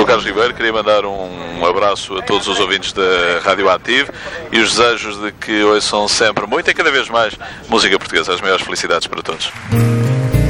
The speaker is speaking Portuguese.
Sou o Carlos Ribeiro, queria mandar um abraço a todos os ouvintes da Rádio Ativo e os desejos de que ouçam sempre muito e cada vez mais música portuguesa. As maiores felicidades para todos.